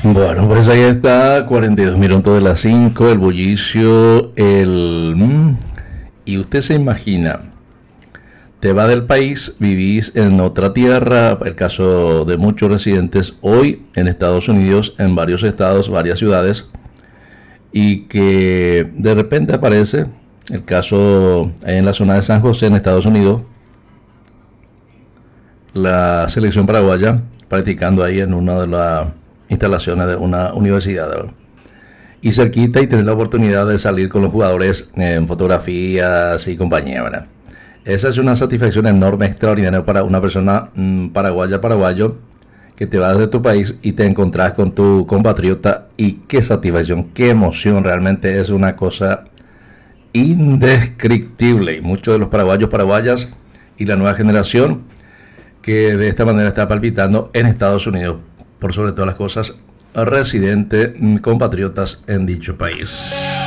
Bueno, pues ahí está, 42 minutos de las 5, el bullicio, y usted se imagina, te va del país, vivís en otra tierra, el caso de muchos residentes hoy en Estados Unidos, en varios estados, varias ciudades, y que de repente aparece el caso ahí en la zona de San José, en Estados Unidos, la selección paraguaya practicando ahí en una de las instalaciones de una universidad. Y cerquita y tener la oportunidad de salir con los jugadores en fotografías y compañía, ¿verdad? Esa es una satisfacción enorme, extraordinaria para una persona paraguaya, paraguayo, que te vas de tu país y te encontrás con tu compatriota y qué satisfacción, qué emoción, realmente es una cosa indescriptible. Y muchos de los paraguayos, paraguayas y la nueva generación que de esta manera está palpitando en Estados Unidos, por sobre todas las cosas, residentes, compatriotas en dicho país.